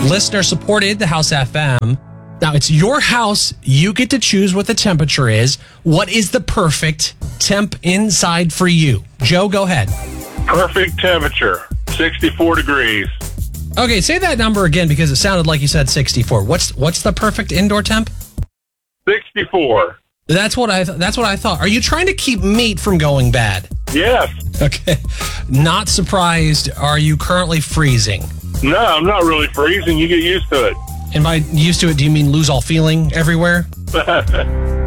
Listener supported the House FM. Now, it's your house. You get to choose what the temperature is. What is the perfect temp inside for you? Joe, go ahead. Perfect temperature, 64 degrees. Okay, say that number again because it sounded like you said 64. What's the perfect indoor temp? 64. That's what I thought. Are you trying to keep meat from going bad? Yes. Okay. Not surprised. Are you currently freezing? No, I'm not really freezing. You get used to it. And by used to it, do you mean lose all feeling everywhere?